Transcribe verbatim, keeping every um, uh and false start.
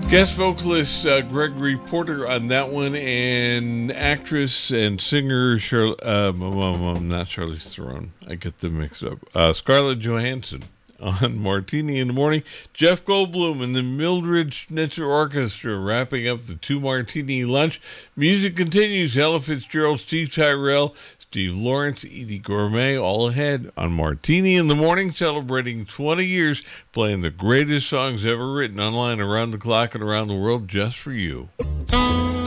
Guest vocalist uh, Gregory Porter on that one, and actress and singer Char- uh, not Charlize Theron. I get them mixed up. Uh, Scarlett Johansson on Martini in the Morning. Jeff Goldblum and the Mildred Schnitzer Orchestra wrapping up the Two Martini Lunch. Music continues. Ella Fitzgerald, Steve Tyrell, Steve Lawrence, Edie Gourmet, all ahead on Martini in the Morning, celebrating twenty years, playing the greatest songs ever written online around the clock and around the world just for you.